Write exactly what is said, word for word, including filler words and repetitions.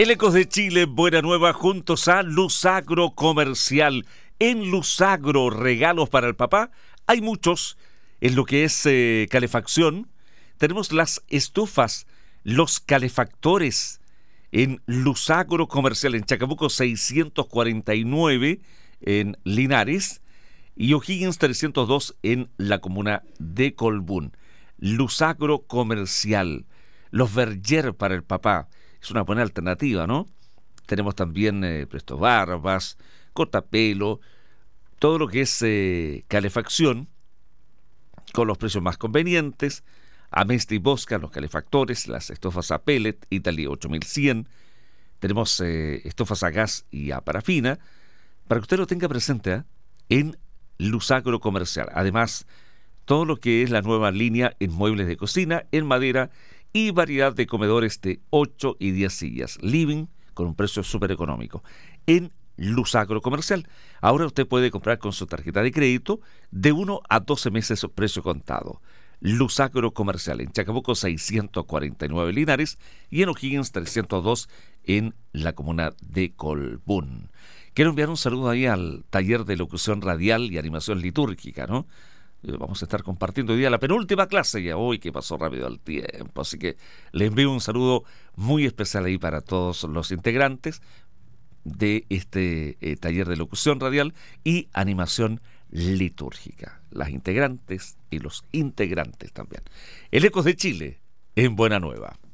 El Ecos de Chile, Buena Nueva, juntos a Luzagro Comercial. En Luzagro, regalos para el papá. Hay muchos en lo que es eh, calefacción. Tenemos las estufas, los calefactores en Luzagro Comercial, en Chacabuco seiscientos cuarenta y nueve, en Linares, y O'Higgins trescientos dos en la comuna de Colbún. Luzagro Comercial. Los Verger para el papá. Es una buena alternativa, ¿no? Tenemos también eh, presto barbas, cortapelo, todo lo que es eh, calefacción, con los precios más convenientes. Amesti y Bosca, los calefactores, las estufas a pellet, Italy ocho mil cien. Tenemos eh, estufas a gas y a parafina, para que usted lo tenga presente ¿eh? en Luzagro Comercial. Además, todo lo que es la nueva línea en muebles de cocina, en madera y variedad de comedores de ocho y diez sillas. Living con un precio súper económico. En Luzagro Comercial. Ahora usted puede comprar con su tarjeta de crédito de uno a doce meses precio contado. Luzagro Comercial en Chacabuco seiscientos cuarenta y nueve Linares y en O'Higgins trescientos dos en la comuna de Colbún. Quiero enviar un saludo ahí al taller de locución radial y animación litúrgica, ¿no? Vamos a estar compartiendo hoy día la penúltima clase ya hoy, que pasó rápido el tiempo, así que les envío un saludo muy especial ahí para todos los integrantes de este eh, taller de locución radial y animación litúrgica, las integrantes y los integrantes también. El Ecos de Chile en Buena Nueva.